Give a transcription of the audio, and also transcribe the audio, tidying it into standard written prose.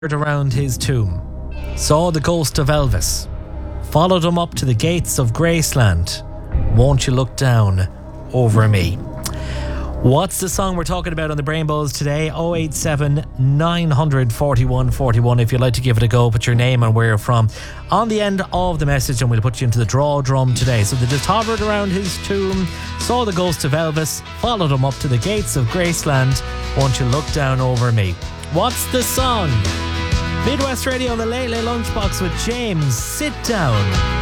around his tomb, saw the ghost of Elvis, followed him up to the gates of Graceland. Won't you look down over me? What's the song we're talking about on the Brain Buzz today? 087 900 41 41. If you'd like to give it a go, put your name and where you're from on the end of the message and we'll put you into the draw drum today. So they just hovered around his tomb, saw the ghost of Elvis, followed him up to the gates of Graceland. Won't you look down over me? What's the song? Midwest Radio on the Late Late Lunchbox with James. Sit down.